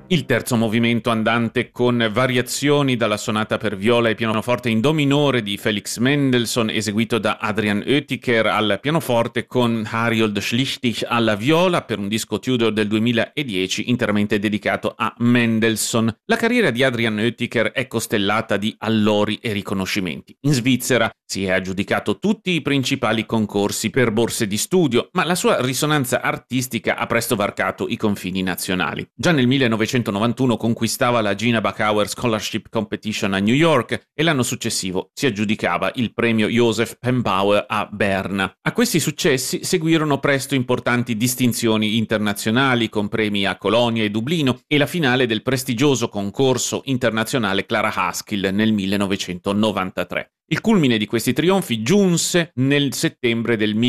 Il terzo movimento andante con variazioni dalla sonata per viola e pianoforte in do minore di Felix Mendelssohn eseguito da Adrian Oettinger al pianoforte con Harold Schlichting alla viola per un disco Tudor del 2010 interamente dedicato a Mendelssohn. La carriera di Adrian Oettinger è costellata di allori e riconoscimenti. In Svizzera si è aggiudicato tutti i principali concorsi per borse di studio, ma la sua risonanza artistica ha presto varcato i confini nazionali. Già nel 1991 conquistava la Gina Bachauer Scholarship Competition a New York e l'anno successivo si aggiudicava il premio Joseph Pembauer a Berna. A questi successi seguirono presto importanti distinzioni internazionali con premi a Colonia e Dublino e la finale del prestigioso concorso internazionale Clara Haskell nel 1993. Il culmine di questi trionfi giunse nel settembre del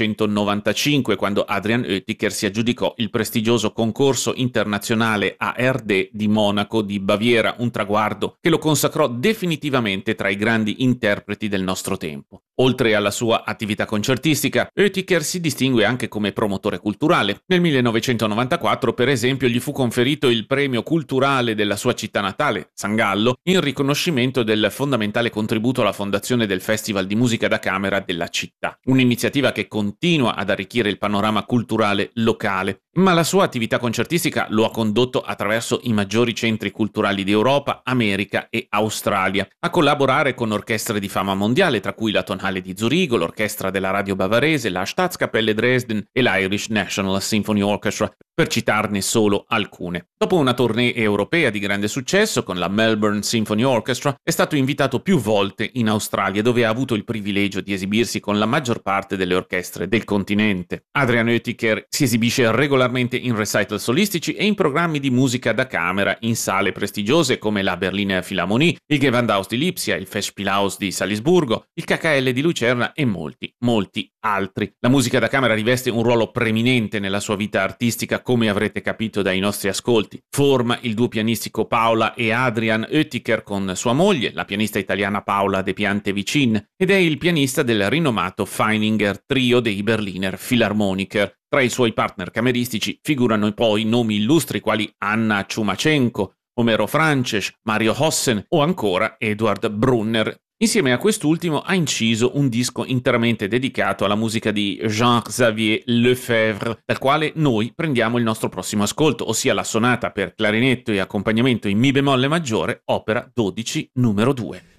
1995, quando Adrian Oettinger si aggiudicò il prestigioso concorso internazionale ARD di Monaco di Baviera, un traguardo che lo consacrò definitivamente tra i grandi interpreti del nostro tempo. Oltre alla sua attività concertistica, Oettinger si distingue anche come promotore culturale. Nel 1994, per esempio, gli fu conferito il premio culturale della sua città natale, San Gallo, in riconoscimento del fondamentale contributo alla fondazione del Festival di Musica da Camera della città. Un'iniziativa che continua ad arricchire il panorama culturale locale. Ma la sua attività concertistica lo ha condotto attraverso i maggiori centri culturali di Europa, America e Australia, a collaborare con orchestre di fama mondiale, tra cui la Tonhalle di Zurigo, l'orchestra della radio bavarese, la Staatskapelle Dresden e l'Irish National Symphony Orchestra, per citarne solo alcune. Dopo una tournée europea di grande successo con la Melbourne Symphony Orchestra, è stato invitato più volte in Australia, dove ha avuto il privilegio di esibirsi con la maggior parte delle orchestre del continente. Adrian Oettinger si esibisce regolarmente in recital solistici e in programmi di musica da camera in sale prestigiose come la Berliner Philharmonie, il Gewandhaus di Lipsia, il Festspielhaus di Salisburgo, il KKL di Lucerna e molti altri. La musica da camera riveste un ruolo preminente nella sua vita artistica, come avrete capito dai nostri ascolti. Forma il duo pianistico Paola e Adrian Oettinger con sua moglie, la pianista italiana Paola De Piante Vicin, ed è il pianista del rinomato Feininger Trio dei Berliner Philharmoniker. Tra i suoi partner cameristici figurano poi nomi illustri quali Anna Ciumachenko, Omero Frances, Mario Hossen o ancora Eduard Brunner. Insieme a quest'ultimo ha inciso un disco interamente dedicato alla musica di Jean-Xavier Lefebvre, dal quale noi prendiamo il nostro prossimo ascolto, ossia la sonata per clarinetto e accompagnamento in Mi bemolle maggiore, opera 12, numero 2.